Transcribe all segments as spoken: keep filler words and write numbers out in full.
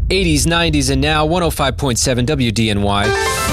eighties, nineties, and now one oh five point seven W D N Y.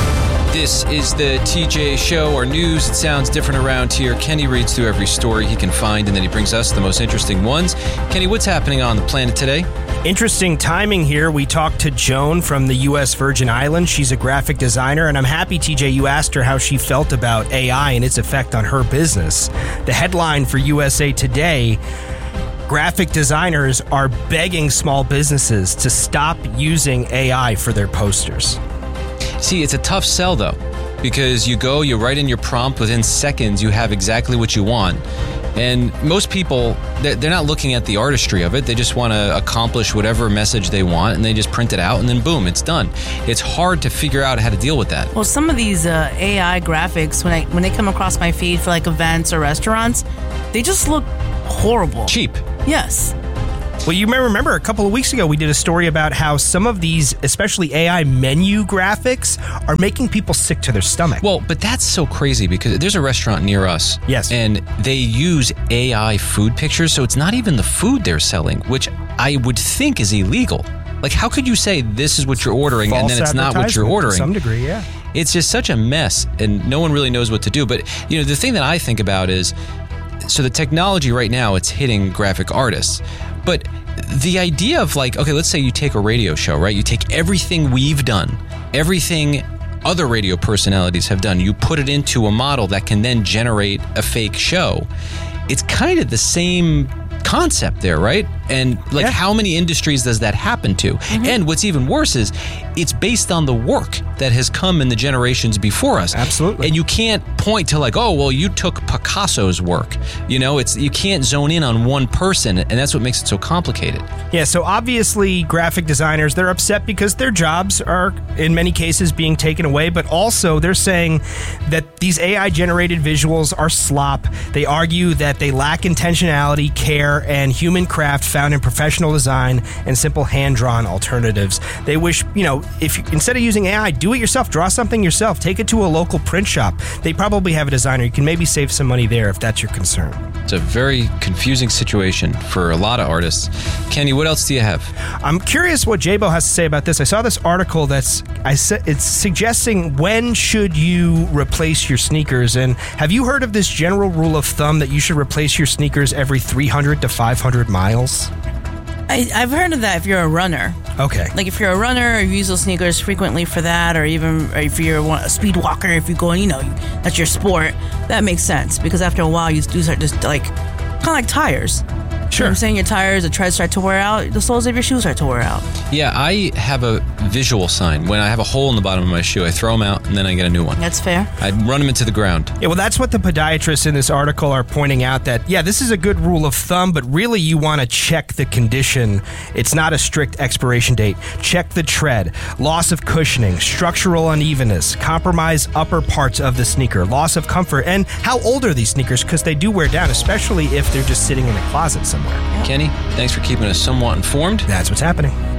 This is the T J Show, our news. It sounds different around here. Kenny reads through every story he can find, and then he brings us the most interesting ones. Kenny, what's happening on the planet today? Interesting timing here. We talked to Joan from the U S Virgin Islands. She's a graphic designer, and I'm happy, T J, you asked her how she felt about A I and its effect on her business. The headline for U S A Today: graphic designers are begging small businesses to stop using A I for their posters. See, it's a tough sell, though, because you go, you write in your prompt, within seconds, you have exactly what you want. And most people, they're not looking at the artistry of it. They just want to accomplish whatever message they want, and they just print it out, and then boom, it's done. It's hard to figure out how to deal with that. Well, some of these uh, A I graphics, when I when they come across my feed for like events or restaurants, they just look horrible. Cheap. Yes. Well, you may remember a couple of weeks ago we did a story about how some of these, especially A I menu graphics, are making people sick to their stomach. Well, but that's so crazy because there's a restaurant near us. Yes. And they use A I food pictures, so it's not even the food they're selling, which I would think is illegal. Like, how could you say this is what you're ordering False and then it's not what you're ordering? To some degree, yeah. It's just such a mess, and no one really knows what to do. But, you know, the thing that I think about is, so the technology right now, it's hitting graphic artists. But the idea of like, okay, let's say you take a radio show, right? You take everything we've done, everything other radio personalities have done, you put it into a model that can then generate a fake show. It's kind of the same concept there, right? And like, yeah. How many industries does that happen to? Mm-hmm. And what's even worse is it's based on the work that has come in the generations before us. Absolutely. And you can't point to like, oh, well, you took Picasso's work. You know, it's you can't zone in on one person, and that's what makes it so complicated. Yeah, so obviously graphic designers, they're upset because their jobs are in many cases being taken away, but also they're saying that these A I-generated visuals are slop. They argue that they lack intentionality, care, and human craft found in professional design and simple hand-drawn alternatives. They wish, you know, if you, instead of using A I, do it yourself, draw something yourself, take it to a local print shop. They probably have a designer. You can maybe save some money there if that's your concern. It's a very confusing situation for a lot of artists. Kenny, what else do you have? I'm curious what J-Bo has to say about this. I saw this article that's I said it's suggesting when should you replace your sneakers, and have you heard of this general rule of thumb that you should replace your sneakers every three hundred to five hundred miles? I, I've heard of that if you're a runner. Okay. Like if you're a runner, or you use those sneakers frequently for that, or even if you're a speed walker, if you're going, you know, that's your sport, that makes sense. Because after a while, you do start just like, kind of like tires. Sure. You know what I'm saying? Your tires, the treads start to wear out, the soles of your shoes start to wear out. Yeah, I have a visual sign. When I have a hole in the bottom of my shoe, I throw them out and then I get a new one. That's fair. I run them into the ground. Yeah, well, that's what the podiatrists in this article are pointing out, that, yeah, this is a good rule of thumb, but really you want to check the condition. It's not a strict expiration date. Check the tread, loss of cushioning, structural unevenness, compromised upper parts of the sneaker, loss of comfort, and how old are these sneakers, because they do wear down, especially if they're just sitting in a closet somewhere. Kenny, thanks for keeping us somewhat informed. That's what's happening.